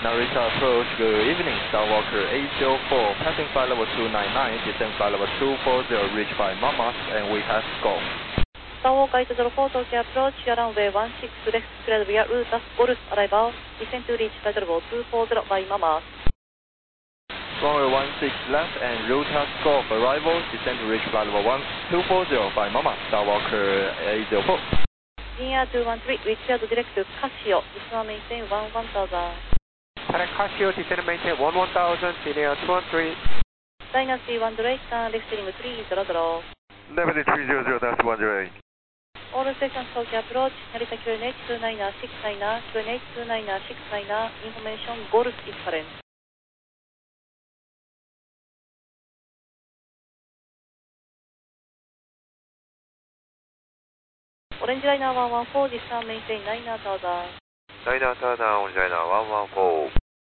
Narita approach, good evening, Skywalker 804, passing flight level 299, descend flight level 240, reach by Mamas, and we have go. Skywalker 804, Tokyo approach, runway 16 left, cleared via Rutas Golf, arrival, descend to reach flight level 240 by Mamas. Runway 16 left and Rutas Golf, arrival, descend to reach flight level 240 by Mamas, Skywalker 804. Linear 213, we cleared direct to Casio, descend maintain 11,000. Direct Casio, descend maintain 11,000, linear 213. Dyna C1 Drake, turn left heading 300. Level 300, that's 108. All stations Tokyo approach, Narita QNH 2969, QNH 2969, information Golf is current. Orange Liner 114, descend maintain 9,000. 9,000, Orange Liner 114.